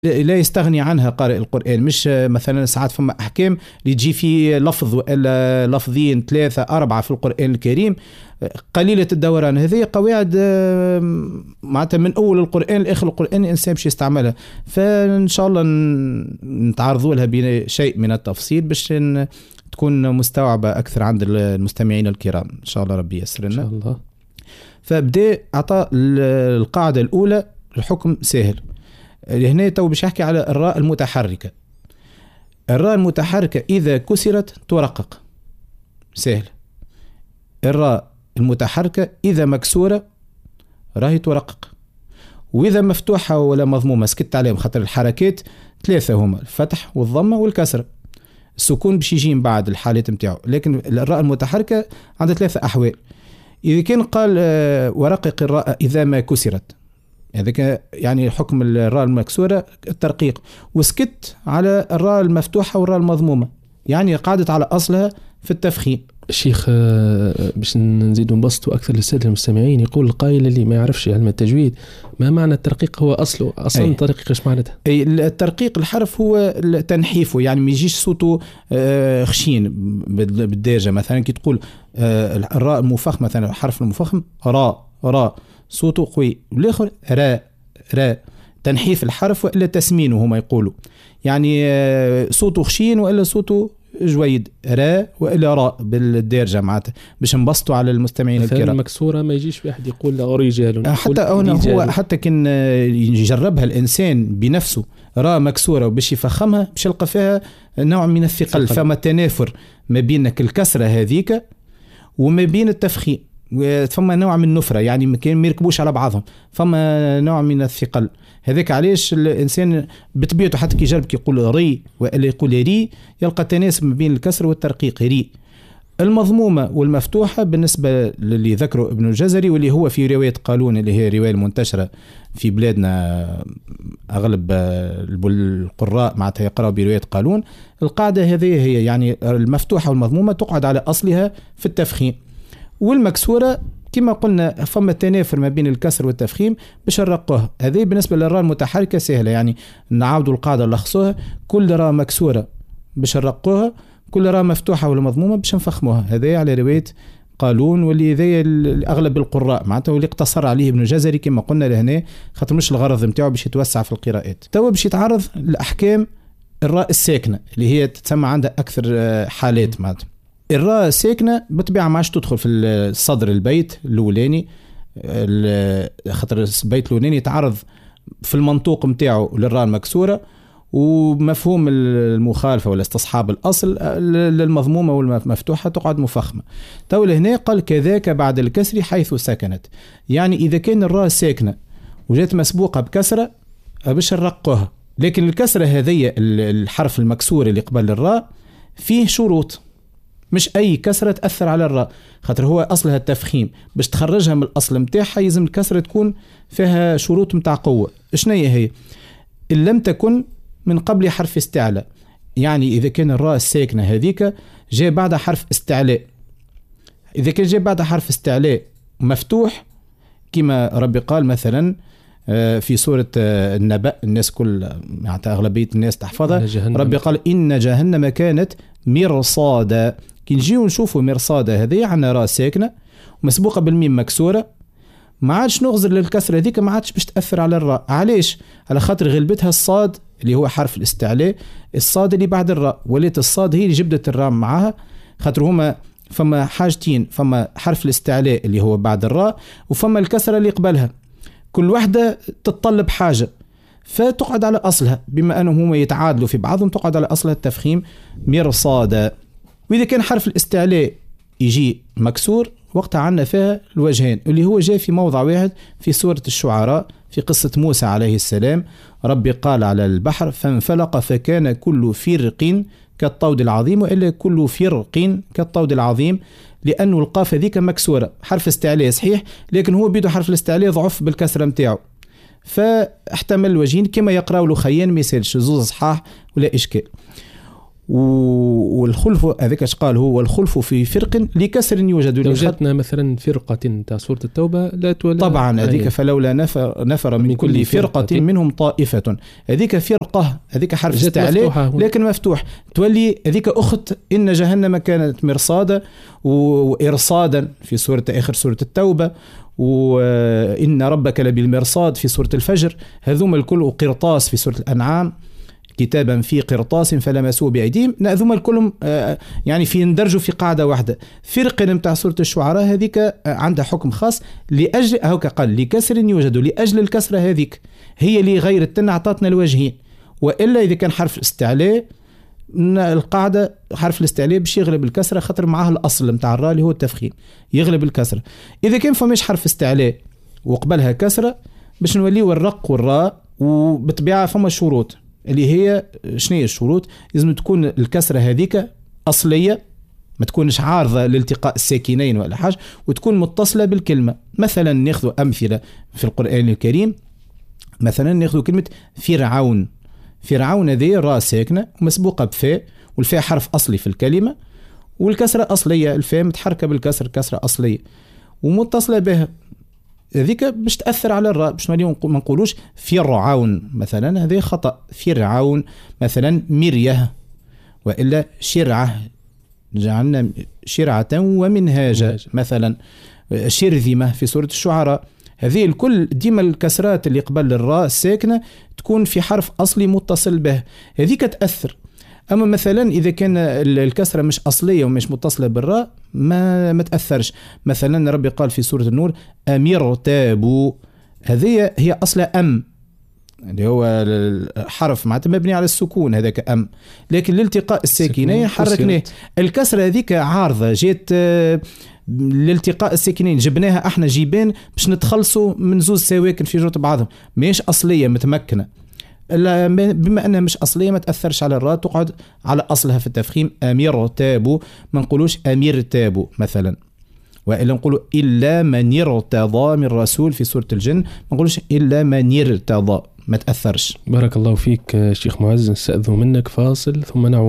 لا يستغني عنها قارئ القرآن. مش مثلا ساعات فما أحكام اللي تجي في لفظ وإلا لفظين 3 4 في القرآن الكريم قليلة الدوران، هذه قواعد معناتها من أول القرآن لآخر القرآن الإنسان باش يستعملها. فإن شاء الله نتعرضوا لها بشيء من التفصيل باش تكون مستوعبة أكثر عند المستمعين الكرام إن شاء الله. ربي يسر لنا إن شاء الله. فبدأ أعطى القاعدة الأولى الحكم سهل. هنا تو باش يحكي على الراء المتحركة. الراء المتحركة إذا كسرت ترقق، سهل. الراء المتحركة إذا مكسورة راهي ترقق، وإذا مفتوحة ولا مضمومة سكت عليهم، خاطر الحركات 3 هما: الفتح والضمة والكسر. السكون باش يجي من بعد الحالات متاعه، لكن الراء المتحركة عندها 3 أحوال. إذا كان قال ورقق الراء إذا ما كسرت، هذا يعني حكم الراء المكسورة الترقيق، وسكت على الراء المفتوحة والراء المضمومة، يعني قعدت على أصلها في التفخيم. الشيخ باش نزيد نبسطوا أكثر للسادة المستمعين، يقول القائل اللي ما يعرفش علم التجويد ما معنى الترقيق؟ هو أصلا الترقيق إيش معناتها؟ الترقيق الحرف هو تنحيفه، يعني ما يجيش صوته خشين بالدارجة. مثلا كي تقول الراء المفخم، مثلا الحرف المفخم راء صوته قوي، والآخر راء تنحيف الحرف وإلا تسمينه هما يقولوا، يعني صوته خشين وإلا صوته جويد، راء وإلا راء بالدارجة معناتها باش نبسطوا على المستمعين الكرام. المكسورة ما يجيش واحد يقول لا رجال، حتى هو حتى كان يجربها الإنسان بنفسه راء مكسورة وباش يفخمها باش يلقى فيها نوع من الثقل، فما تنافر ما بينك الكسرة هذيك وما بين التفخيم، فما نوع من النفرة، يعني ما يركبوش على بعضهم، فما نوع من الثقل. هذاك علاش الإنسان بطبيعته حتى كي يجرب كي يقول ري وإلا يقول ري يلقى تناسب ما بين الكسر والترقيق. ري المضمومة والمفتوحة بالنسبة للي ذكره ابن الجزري، واللي هو في رواية قالون اللي هي رواية المنتشرة في بلادنا، أغلب القراء معناتها يقرأوا برواية قالون. القاعدة هذه هي يعني المفتوحة والمضمومة تقعد على أصلها في التفخيم، والمكسورة كما قلنا فما تنافر ما بين الكسر والتفخيم باش نرقوها. هذه بالنسبة للراء المتحركة سهلة، يعني نعاودوا القاعدة نلخصوها: كل راء مكسورة باش نرقوها، كل راء مفتوحة ولا مضمومة باش نفخموها. هذا على رواية قالون، واللي ذي أغلب القراء معناته واللي اقتصر عليه ابن الجزري كما قلنا لهنا، خاطر مش الغرض متاعه باش يتوسع في القراءات. توا باش يتعرض الأحكام الراء الساكنة اللي هي تسمى عندها أكثر حالات. معناتها الراء الساكنة بطبيعة ما عادش تدخل في الصدر البيت الأولاني، خاطر البيت الأولاني يتعرض في المنطوق متاعه للراء المكسورة، ومفهوم المخالفة ولا استصحاب الأصل للمضمومة والمفتوحة تقعد مفخمة. تو هنا قال كذاك بعد الكسر حيث سكنت، يعني إذا كان الراء ساكنة وجات مسبوقة بكسرة باش نرقوها، لكن الكسرة هذه الحرف المكسور اللي قبل الراء فيه شروط، مش أي كسرة تأثر على الراء، خاطر هو أصلها التفخيم، باش تخرجها من الأصل متاعها يلزم الكسرة تكون فيها شروط متاع قوة. إشنا هي؟ إن لم تكن من قبل حرف استعلاء، يعني إذا كان الراء الساكنة هذيك جاء بعد حرف استعلاء، إذا كان جاء بعد حرف استعلاء مفتوح كما ربي قال مثلا في سورة النبأ، الناس كل يعني أغلبية الناس تحفظها، ربي قال إن جهنم كانت مرصادا. كي نجيو نشوفوا مرصادا هذه عنا راء ساكنة مسبوقة بالميم مكسورة، ما عادش نغزر للكسرة هذيك، ما عادش باش تأثر على الراء. علاش؟ على خاطر غلبتها الصاد اللي هو حرف الاستعلاء، الصاد اللي بعد الراء، وليت الصاد هي اللي جبدت الراء معها، خاطر هما فما حاجتين، فما حرف الاستعلاء اللي هو بعد الراء، وفما الكسرة اللي قبلها، كل واحدة تتطلب حاجة فتقعد على أصلها، بما أنهم هما يتعادلوا في بعضهم تقعد على أصلها التفخيم مرصادا. وإذا كان حرف الاستعلاء يجي مكسور وقتها عنا فيها الوجهين، اللي هو جاء في موضع واحد في سورة الشعراء في قصة موسى عليه السلام، ربي قال على البحر فانفلق فكان كل فرق كالطود العظيم، وإلا كل فرق كالطود العظيم، لأنه القاف ذيك مكسورة، حرف استعلاء صحيح لكن هو بيدو حرف الاستعلاء ضعف بالكسرة متاعه، فاحتمل الوجهين كما يقرأوا له خيان، ما يسالش زوز صحاح ولا إشكال. والخلف هذاك اش قال هو الخلف في فرق لكسر يوجد. لو جاتنا مثلا فرقة تاع سورة التوبة لا تولى طبعا هذيك فلولا نفر من كل فرقة منهم طائفة، هذيك فرقة هذيك حرف استعلاء لكن مفتوح، تولي هذيك أخت إن جهنم كانت مرصادا وإرصادا في سورة آخر سورة التوبة، وإن ربك لبالمرصاد في سورة الفجر، هذوما الكل، وقرطاس في سورة الأنعام كتابا في قرطاس فلمسوه بأيديهم، هذوما الكلهم يعني في ندرجوا في قاعدة واحدة. فرقة نتاع سورة الشعراء هذيك عندها حكم خاص لأجل هكا قال لكسر يوجد، لأجل الكسرة هذيك هي اللي غيرت لنا عطاتنا الوجهين، وإلا إذا كان حرف استعلاء القاعدة حرف الاستعلاء باش يغلب الكسرة خاطر معاه الأصل نتاع الراء اللي هو التفخيم يغلب الكسرة. إذا كان فماش حرف استعلاء وقبلها كسرة باش نوليو الرق والراء، وبطبيعة فما شروط اللي هي شنو هي الشروط؟ لازم تكون الكسرة هذيك أصلية، ما تكونش عارضة لالتقاء الساكنين ولا حاجة، وتكون متصلة بالكلمة. مثلا ناخذ أمثلة في القرآن الكريم، مثلا ناخذ كلمة فرعون. فرعون هذه راء ساكنة ومسبوقة بفاء، والفاء حرف أصلي في الكلمة، والكسرة أصلية، الفاء متحركة بالكسر كسرة أصلية ومتصلة بها، هذيك باش تأثر على الراء، باش ما نقولوش فرعون مثلا، هذا خطأ. فرعون مثلا مرية، وإلا شرعة، جعلنا شرعة ومنهاجا مثلا. شرذمة في سورة الشعراء، هذه الكل ديما الكسرات اللي قبل الراء الساكنة تكون في حرف أصلي متصل به، هذيك تأثر. أما مثلا إذا كان الكسرة مش أصلية ومش متصلة بالراء ما تأثرش. مثلا ربي قال في سورة النور أمير تابو، هذه هي أصلا أم اللي هو الحرف معناتها مبني على السكون، هذاك أم، لكن لالتقاء الساكنين حركناه. الكسرة هذيك عارضة جيت لالتقاء الساكنين، جبناها احنا جيبان باش نتخلصوا من زوز سواكن في جوة بعضهم، مش أصلية متمكنة. بما أنها مش أصلية ما تأثرش على الراء، تقعد على أصلها في التفخيم. أمير تابو، ما نقولوش أمير تابو مثلا. وإلا نقولوا إلا من يرتضى من رسول في سورة الجن، ما نقولوش إلا من يرتضى، ما تأثرش. بارك الله فيك شيخ معز، نستأذن منك فاصل ثم نعود.